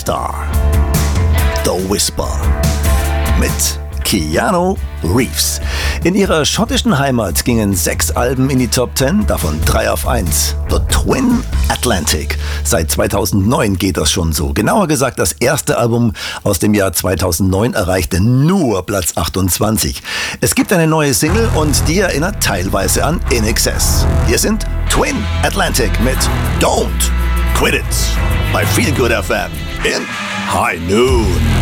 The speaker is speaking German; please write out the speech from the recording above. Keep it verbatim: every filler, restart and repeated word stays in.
Star. The Whisper mit Keanu Reeves. In ihrer schottischen Heimat gingen sechs Alben in die Top zehn, davon drei auf eins. The Twin Atlantic. Seit zweitausendneun geht das schon so. Genauer gesagt, das erste Album aus dem Jahr zweitausendneun erreichte nur Platz achtundzwanzig. Es gibt eine neue Single und die erinnert teilweise an In Excess. Hier sind Twin Atlantic mit Don't Quit It bei Feel Good F M in High Noon.